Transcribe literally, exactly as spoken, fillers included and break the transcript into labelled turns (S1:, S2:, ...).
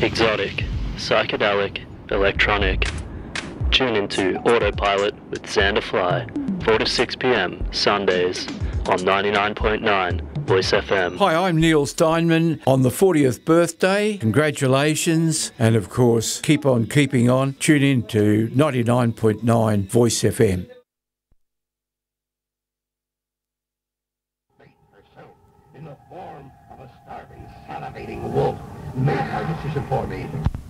S1: Exotic, psychedelic, electronic. Tune into Autopilot with Xander Fly, four to six p.m. Sundays on ninety-nine point nine Voice F M.
S2: Hi, I'm Neil Steinman on the fortieth birthday. Congratulations. And of course, keep on keeping on. Tune in to ninety-nine point nine Voice F M.
S3: In the form of a starving, salivating wolf, make our decision for me.